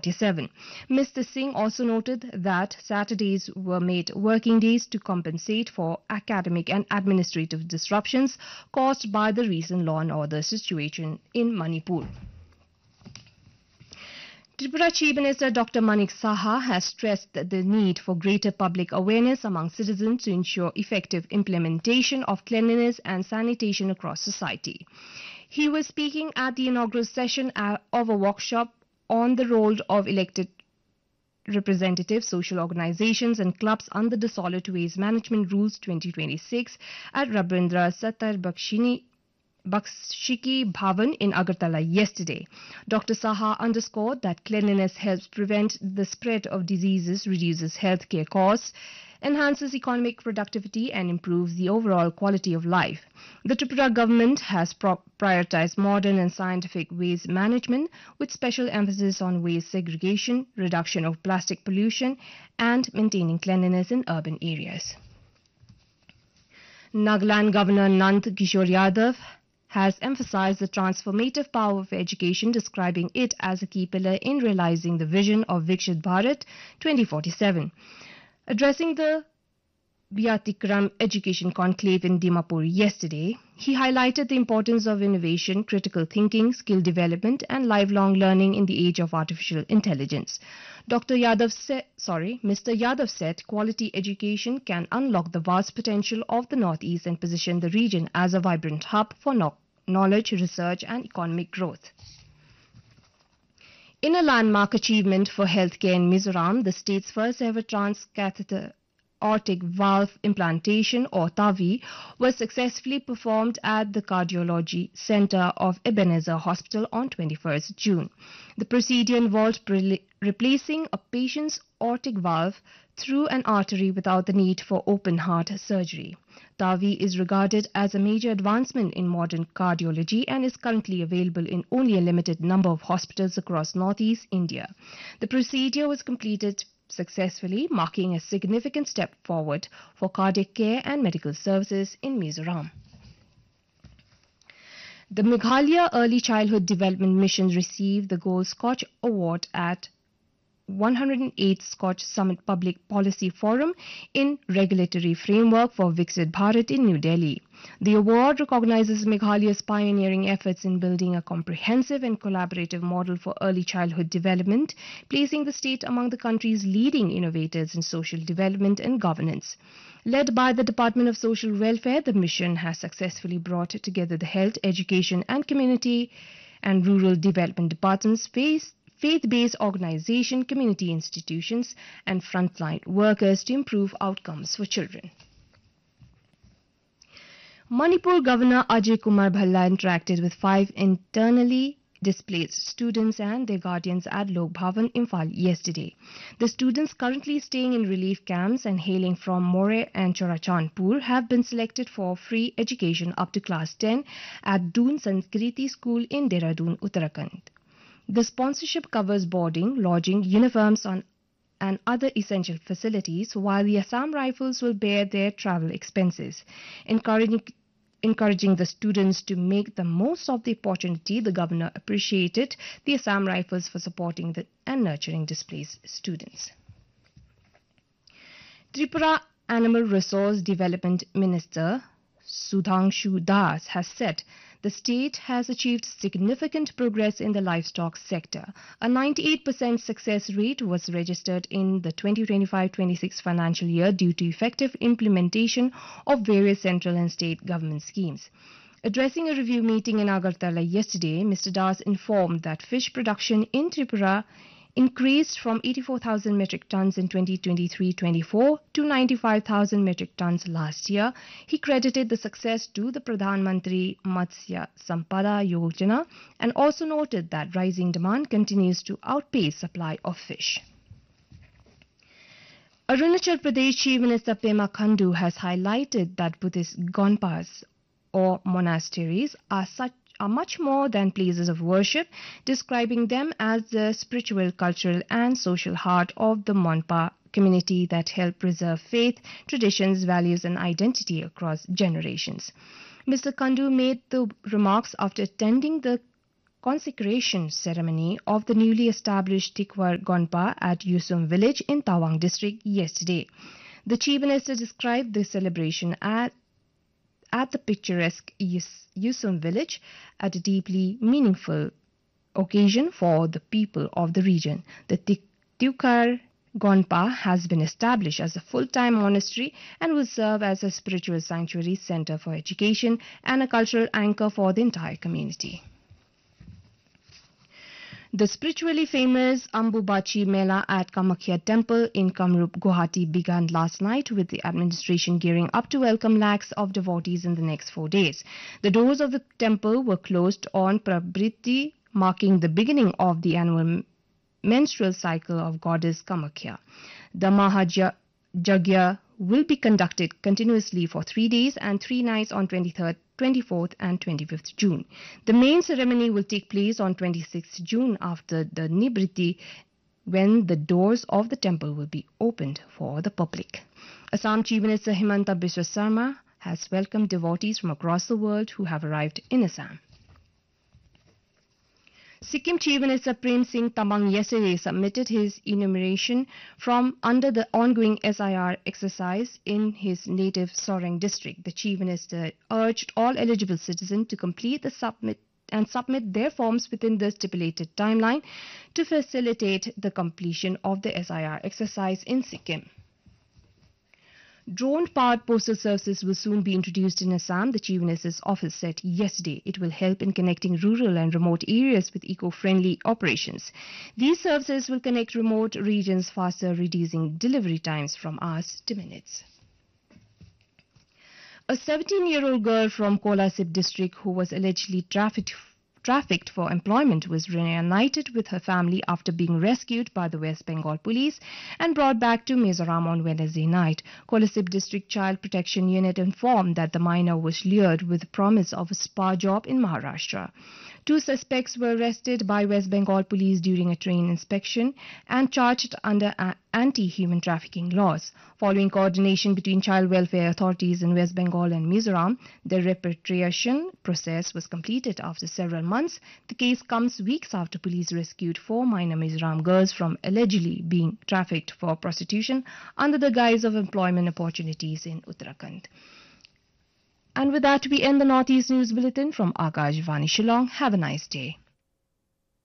2047. Mr. Singh also noted that Saturdays were made working days to compensate for academic and administrative disruptions caused by the recent law and order situation in Manipur. Tripura Chief Minister Dr. Manik Saha has stressed the need for greater public awareness among citizens to ensure effective implementation of cleanliness and sanitation across society. He was speaking at the inaugural session of a workshop on the role of elected representatives, social organizations and clubs under the Solid Waste Management Rules 2026 at Rabindra Satar Bakshiki Bhavan in Agartala yesterday. Dr. Saha underscored that cleanliness helps prevent the spread of diseases, reduces healthcare costs, enhances economic productivity and improves the overall quality of life. The Tripura government has prioritized modern and scientific waste management with special emphasis on waste segregation, reduction of plastic pollution and maintaining cleanliness in urban areas. Nagaland Governor Nand Kishore Yadav has emphasized the transformative power of education, describing it as a key pillar in realizing the vision of Viksit Bharat 2047. Addressing the Byatikram Education Conclave in Dimapur yesterday, he highlighted the importance of innovation, critical thinking, skill development and lifelong learning in the age of artificial intelligence. Mr. Yadav said quality education can unlock the vast potential of the Northeast and position the region as a vibrant hub for knowledge, research and economic growth. In a landmark achievement for healthcare in Mizoram, the state's first ever transcatheter aortic valve implantation or TAVI was successfully performed at the Cardiology Center of Ebenezer Hospital on 21st June. The procedure involved replacing a patient's aortic valve through an artery without the need for open heart surgery. TAVI is regarded as a major advancement in modern cardiology and is currently available in only a limited number of hospitals across northeast India. The procedure was completed successfully, marking a significant step forward for cardiac care and medical services in Mizoram. The Meghalaya Early Childhood Development Mission received the Gold Scotch Award at 108th Scotch Summit Public Policy Forum in Regulatory Framework for Viksit Bharat in New Delhi. The award recognizes Meghalaya's pioneering efforts in building a comprehensive and collaborative model for early childhood development, placing the state among the country's leading innovators in social development and governance. Led by the Department of Social Welfare, the mission has successfully brought together the health, education and community and rural development departments, faith-based organization, community institutions and frontline workers to improve outcomes for children. Manipur Governor Ajay Kumar Bhalla interacted with 5 internally displaced students and their guardians at Lok Bhavan, Imphal yesterday. The students currently staying in relief camps and hailing from More and Chorachandpur have been selected for free education up to class 10 at Doon Sanskriti School in Dehradun, Uttarakhand. The sponsorship covers boarding, lodging, uniforms and other essential facilities, while the Assam Rifles will bear their travel expenses. Encouraging the students to make the most of the opportunity, the governor appreciated the Assam Rifles for supporting and nurturing displaced students. Tripura Animal Resource Development Minister Sudhanshu Das has said the state has achieved significant progress in the livestock sector. A 98% success rate was registered in the 2025-26 financial year due to effective implementation of various central and state government schemes. Addressing a review meeting in Agartala yesterday, Mr. Das informed that fish production in Tripura increased from 84,000 metric tons in 2023-24 to 95,000 metric tons last year. He credited the success to the Pradhan Mantri Matsya Sampada Yojana and also noted that rising demand continues to outpace supply of fish. Arunachal Pradesh Chief Minister Pema Khandu has highlighted that Buddhist gonpas or monasteries are much more than places of worship, describing them as the spiritual, cultural and social heart of the Monpa community that help preserve faith, traditions, values and identity across generations. Mr. Khandu made the remarks after attending the consecration ceremony of the newly established Tikwar Gonpa at Yusum village in Tawang district yesterday. The Chief Minister described the celebration at the picturesque Yusum village as a deeply meaningful occasion for the people of the region. The Tikwar Gonpa has been established as a full-time monastery and will serve as a spiritual sanctuary, center for education and a cultural anchor for the entire community. The spiritually famous Ambubachi Mela at Kamakhya Temple in Kamrup, Guwahati began last night, with the administration gearing up to welcome lakhs of devotees in the next 4 days. The doors of the temple were closed on Prabriti, marking the beginning of the annual menstrual cycle of goddess Kamakhya. The Mahajagya will be conducted continuously for 3 days and 3 nights on 23rd, 24th and 25th June. The main ceremony will take place on 26th June after the Nibriti, when the doors of the temple will be opened for the public. Assam Chief Minister Himanta Biswa Sarma has welcomed devotees from across the world who have arrived in Assam. Sikkim Chief Minister Prem Singh Tamang yesterday submitted his enumeration from under the ongoing SIR exercise in his native Soreng district. The Chief Minister urged all eligible citizens to complete the submit their forms within the stipulated timeline to facilitate the completion of the SIR exercise in Sikkim. Drone-powered postal services will soon be introduced in Assam, the Chief Minister's office said yesterday. It will help in connecting rural and remote areas with eco-friendly operations. These services will connect remote regions faster, reducing delivery times from hours to minutes. A 17-year-old girl from Kolasib district who was allegedly trafficked for employment was reunited with her family after being rescued by the West Bengal police and brought back to Mizoram on Wednesday night. Kolasib District Child Protection Unit informed that the minor was lured with the promise of a spa job in Maharashtra. 2 suspects were arrested by West Bengal police during a train inspection and charged under anti-human trafficking laws. Following coordination between child welfare authorities in West Bengal and Mizoram, the repatriation process was completed after several months. The case comes weeks after police rescued 4 minor Mizoram girls from allegedly being trafficked for prostitution under the guise of employment opportunities in Uttarakhand. And with that, we end the Northeast News Bulletin from Akashvani Shillong. Have a nice day.